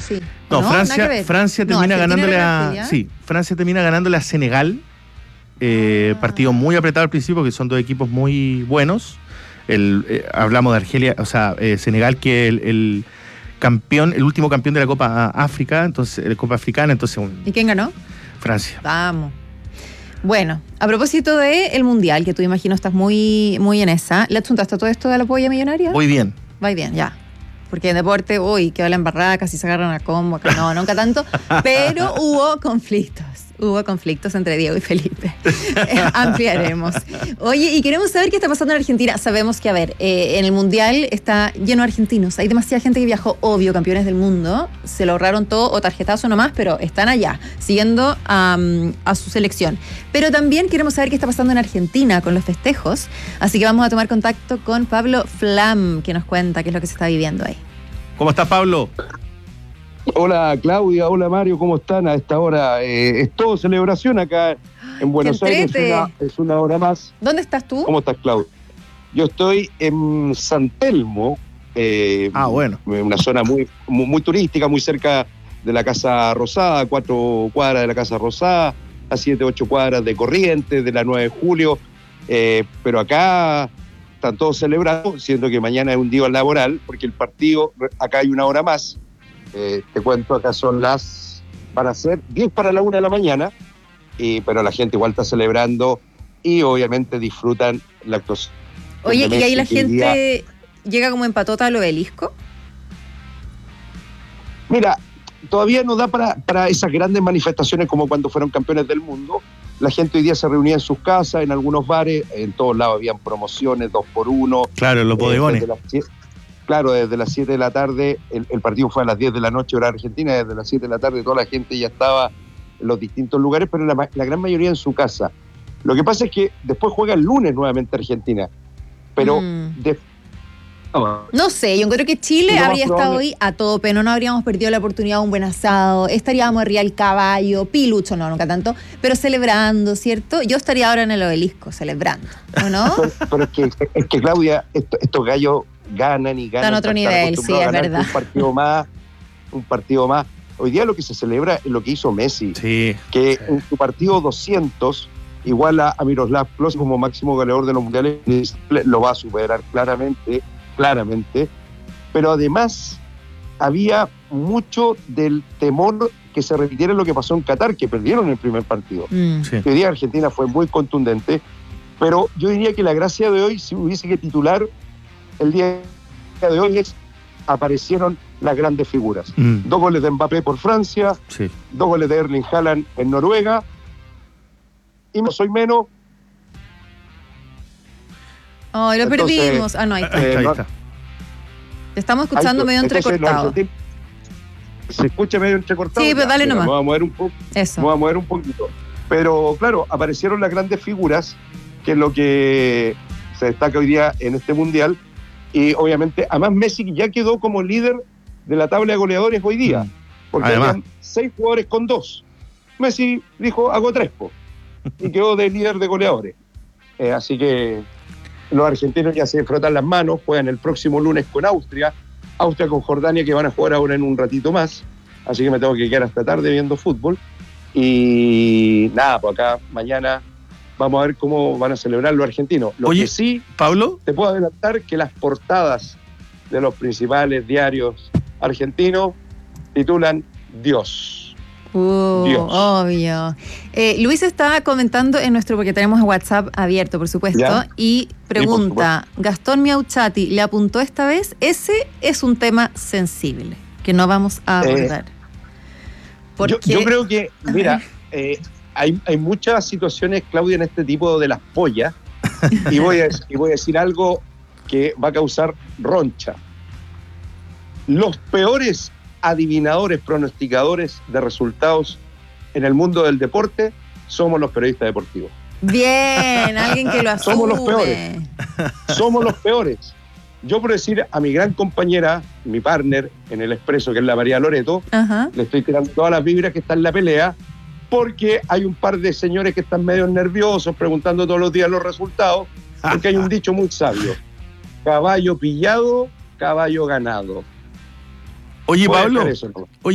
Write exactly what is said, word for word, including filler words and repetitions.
sí. No, no Francia, Francia termina no, ganándole a. Sí, Francia termina ganándole a Senegal. Eh, ah. Partido muy apretado al principio, que son dos equipos muy buenos. El, eh, hablamos de Argelia, o sea, eh, Senegal, que el, el campeón, el último campeón de la Copa África, entonces, la Copa Africana, entonces. Un, ¿Y quién ganó? Francia. Vamos. Bueno, a propósito del Mundial, que tú imagino estás muy, muy en esa, ¿le achuntaste todo esto de la polla millonaria? Muy bien. Va bien, ya. Porque en deporte, uy, que la embarrada, casi se agarran a combo, acá no, nunca tanto, pero hubo conflictos. Hubo conflictos entre Diego y Felipe. Ampliaremos. Oye, y queremos saber qué está pasando en Argentina. Sabemos que, a ver, eh, en el Mundial está lleno de argentinos. Hay demasiada gente que viajó, obvio, campeones del mundo. Se lo ahorraron todo o tarjetazo nomás, pero están allá, siguiendo um, a su selección. Pero también queremos saber qué está pasando en Argentina con los festejos. Así que vamos a tomar contacto con Pablo Flam, que nos cuenta qué es lo que se está viviendo ahí. ¿Cómo estás, Pablo? Hola Claudia, hola Mario, ¿cómo están a esta hora? Eh, es todo celebración acá en Buenos Aires, es una, es una hora más. ¿Dónde estás tú? ¿Cómo estás, Claudia? Yo estoy en San Telmo, eh, ah, bueno. una zona muy, muy, muy turística, muy cerca de la Casa Rosada, cuatro cuadras de la Casa Rosada, a siete, ocho cuadras de Corrientes, de la nueve de julio, eh, pero acá están todos celebrando, siendo que mañana es un día laboral, porque el partido, acá hay una hora más. Eh, te cuento, acá son las, van a ser diez para la una de la mañana, y, pero la gente igual está celebrando y obviamente disfrutan la actuación. Oye, ¿y ahí la gente día... llega como en patota al obelisco? Mira, todavía no da para, para esas grandes manifestaciones como cuando fueron campeones del mundo. La gente hoy día se reunía en sus casas, en algunos bares, en todos lados habían promociones, dos por uno. Claro, en los bodegones. Eh, Claro, desde las siete de la tarde, el, el partido fue a las diez de la noche, hora argentina, desde las siete de la tarde toda la gente ya estaba en los distintos lugares, pero la, la gran mayoría en su casa. Lo que pasa es que después juega el lunes nuevamente Argentina, pero... Mm. De... No sé, yo creo que Chile habría estado hoy a tope, no nos habríamos perdido la oportunidad de un buen asado, estaríamos arriba del caballo, pilucho, no, nunca tanto, pero celebrando, ¿cierto? Yo estaría ahora en el obelisco, celebrando, ¿o no? Pero, pero es, que, es que, Claudia, esto, estos gallos ganan y ganan. Están a otro nivel, sí, es verdad. Un partido más, un partido más. Hoy día lo que se celebra es lo que hizo Messi, sí, que sí. en su partido doscientos iguala a Miroslav Klose como máximo goleador de los mundiales, lo va a superar claramente, claramente, pero además había mucho del temor que se repitiera lo que pasó en Qatar, que perdieron el primer partido. Mm. Sí. Hoy día Argentina fue muy contundente, pero yo diría que la gracia de hoy, si hubiese que titular el día de hoy, es aparecieron las grandes figuras. Mm. Dos goles de Mbappé por Francia, sí. dos goles de Erling Haaland en Noruega, y no soy menos. Oh, lo Entonces, perdimos. Ah, no, ahí está. Eh, ahí no, está. Te estamos escuchando ahí, medio entrecortado. Se escucha medio entrecortado. Sí, pero dale nomás. Me voy a mover un poco. Eso. Me voy a mover un poquito. Pero claro, aparecieron las grandes figuras, que es lo que se destaca hoy día en este mundial. Y obviamente, además Messi ya quedó como líder de la tabla de goleadores hoy día. Porque habían seis jugadores con dos. Messi dijo, hago tres, po, y quedó de líder de goleadores. Eh, así que los argentinos ya se frotan las manos, juegan el próximo lunes con Austria, Austria con Jordania, que van a jugar ahora en un ratito más, así que me tengo que quedar hasta tarde viendo fútbol. Y nada, pues acá mañana vamos a ver cómo van a celebrar los argentinos. Lo Oye, que sí, Pablo, te puedo adelantar que las portadas de los principales diarios argentinos titulan Dios. Uh, Dios. Obvio. Eh, Luis está comentando en nuestro, porque tenemos WhatsApp abierto, por supuesto, ¿Ya? y pregunta, Sí, Gastón Miauchati le apuntó esta vez, ese es un tema sensible, que no vamos a abordar. Eh, porque... yo, yo creo que, mira, eh, hay, hay muchas situaciones, Claudia, en este tipo de las pollas, y voy a, y voy a decir algo que va a causar roncha. Los peores adivinadores, pronosticadores de resultados en el mundo del deporte somos los periodistas deportivos. Bien, alguien que lo asume. Somos los peores. Somos los peores. Yo, por decir a mi gran compañera, mi partner en el Expreso, que es la María Loreto, Ajá. le estoy tirando todas las vibras que están en la pelea, porque hay un par de señores que están medio nerviosos preguntando todos los días los resultados, porque hay un dicho muy sabio: caballo pillado, caballo ganado. Oye, Puede Pablo, ser eso, ¿no? oye,